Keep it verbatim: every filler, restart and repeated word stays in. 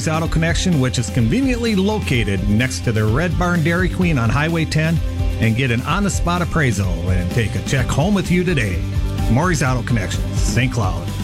Maury's Auto Connection, which is conveniently located next to the Red Barn Dairy Queen on Highway ten, and get an on-the-spot appraisal and take a check home with you today. Maury's Auto Connection, Saint Cloud.